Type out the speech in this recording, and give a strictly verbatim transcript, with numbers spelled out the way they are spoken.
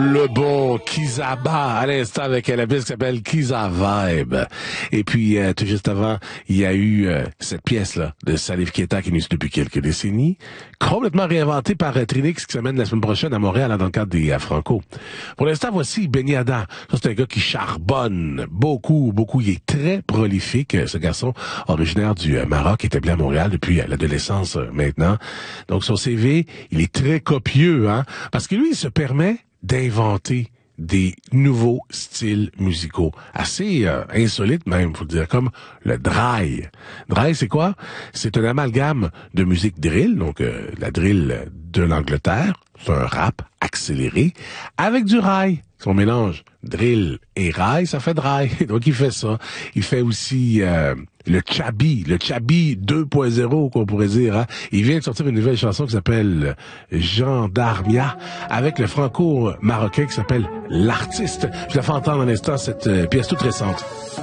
Le bon Kizaba, à l'instant avec la pièce qui s'appelle Kiza Vibe. Et puis, euh, tout juste avant, il y a eu euh, cette pièce-là de Salif Keita qui existe depuis quelques décennies, complètement réinventée par euh, Trinix qui s'amène la semaine prochaine à Montréal dans le cadre des euh, Franco. Pour l'instant, voici Benny Ada. Ça, c'est un gars qui charbonne beaucoup, beaucoup. Il est très prolifique, ce garçon, originaire du euh, Maroc, établi à Montréal depuis euh, l'adolescence euh, maintenant. Donc, son C V, il est très copieux, hein, parce que lui, il se permet d'inventer des nouveaux styles musicaux, assez euh, insolites même, faut le dire, comme le dry. Dry, c'est quoi? C'est un amalgame de musique drill, donc euh, la drill de l'Angleterre, c'est un rap accéléré, avec du rail. Son mélange drill et rail, ça fait dry. Donc il fait ça. Il fait aussi euh, le chabi, le chabi deux point zéro qu'on pourrait dire. Hein? Il vient de sortir une nouvelle chanson qui s'appelle Gendarmia avec le franco-marocain qui s'appelle L'artiste. Je la fais entendre un instant cette euh, pièce toute récente.